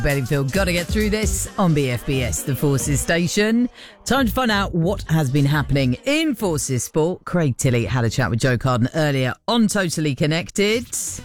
Bedingfield, got to get through this on BFBS, the Forces station. Time to find out what has been happening in Forces sport. Craig Tilley had a chat with Joe Carden earlier on Totally Connected.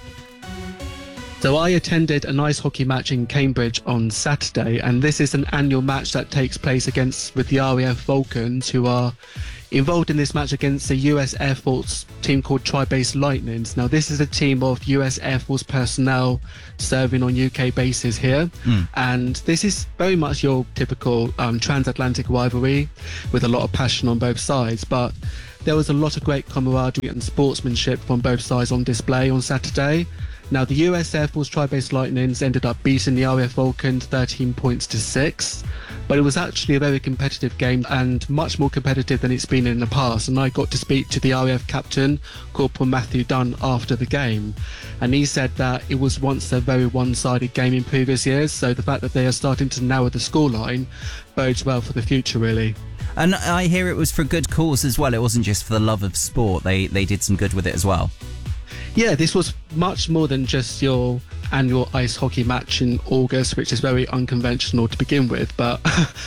So I attended an ice hockey match in Cambridge on Saturday, and this is an annual match that takes place with the RAF Vulcans, who are involved in this match against the US Air Force team called Tri-Base Lightnings. Now, this is a team of US Air Force personnel serving on UK bases here, and this is very much your typical transatlantic rivalry with a lot of passion on both sides, but there was a lot of great camaraderie and sportsmanship from both sides on display on Saturday. Now, the US Air Force Tri-Base Lightnings ended up beating the RAF Vulcans 13 points to 6, but it was actually a very competitive game and much more competitive than it's been in the past. And I got to speak to the RAF captain, Corporal Matthew Dunn, after the game, and he said that it was once a very one-sided game in previous years, so the fact that they are starting to narrow the scoreline bodes well for the future, really. And I hear it was for a good cause as well. It wasn't just for the love of sport. They did some good with it as well. Yeah, this was much more than just your annual ice hockey match in August, which is very unconventional to begin with. But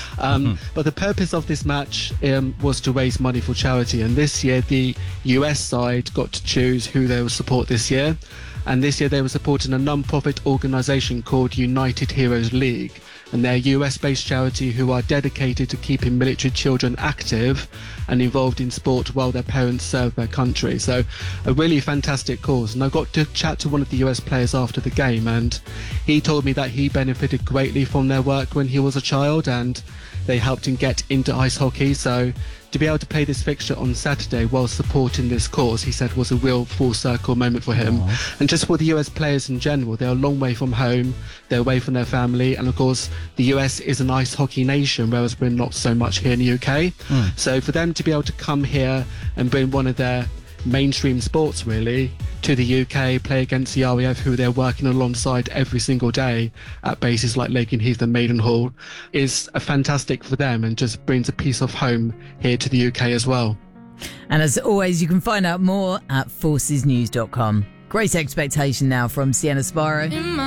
but the purpose of this match was to raise money for charity. And this year, the US side got to choose who they will support this year. And this year, they were supporting a non-profit organisation called United Heroes League. And they're a US-based charity who are dedicated to keeping military children active and involved in sport while their parents serve their country. So a really fantastic cause. And I got to chat to one of the US players after the game, and he told me that he benefited greatly from their work when he was a child, and they helped him get into ice hockey. So to be able to play this fixture on Saturday while supporting this cause, he said, was a real full circle moment for him. And just for the US players in general, they're a long way from home, they're away from their family, and of course the US is an ice hockey nation, whereas we're not so much here in the UK. So for them to be able to come here and bring one of their mainstream sports really to the UK, play against the RAF, who they're working alongside every single day at bases like Lakenheath and Maidenhall, is a fantastic for them and just brings a piece of home here to the UK as well. And as always, you can find out more at forcesnews.com. Great expectation now from Sienna Sparrow.